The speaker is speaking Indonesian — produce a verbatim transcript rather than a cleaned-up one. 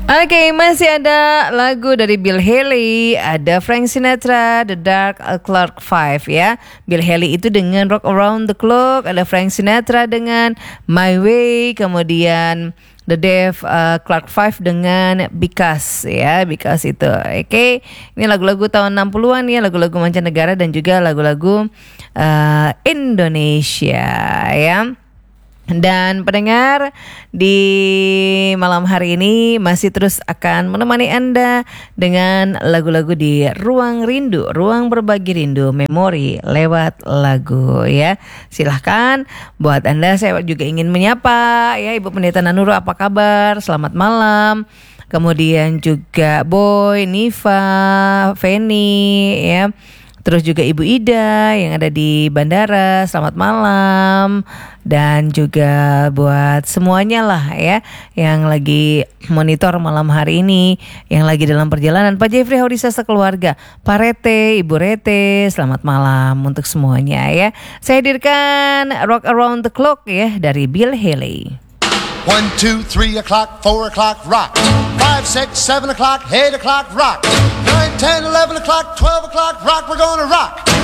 Oke, masih ada lagu dari Bill Haley, ada Frank Sinatra, The Dark Clock Five ya. Bill Haley itu dengan Rock Around the Clock, ada Frank Sinatra dengan My Way, kemudian The Dave uh, Clark Five dengan Because ya, Because itu. Oke, ini lagu-lagu tahun enam puluhan ya, lagu-lagu mancanegara dan juga lagu-lagu uh, Indonesia ya. Dan pendengar, di malam hari ini masih terus akan menemani Anda dengan lagu-lagu di Ruang Rindu, Ruang Berbagi Rindu, Memori lewat lagu ya. Silahkan buat Anda, saya juga ingin menyapa ya Ibu Pendeta Nanuru, apa kabar? Selamat malam. Kemudian juga Boy, Niva, Feni ya. Terus juga Ibu Ida yang ada di bandara, selamat malam. Dan juga buat semuanya lah ya yang lagi monitor malam hari ini, yang lagi dalam perjalanan, Pak Jeffrey Haurisa sekeluarga, Pak Rete, Ibu Rete, selamat malam untuk semuanya ya. Saya hadirkan Rock Around the Clock ya dari Bill Haley. One, two, three o'clock, four o'clock, rock. Five, six, seven o'clock, eight o'clock, rock. Nine, ten, eleven o'clock, twelve o'clock, rock. We're gonna rock.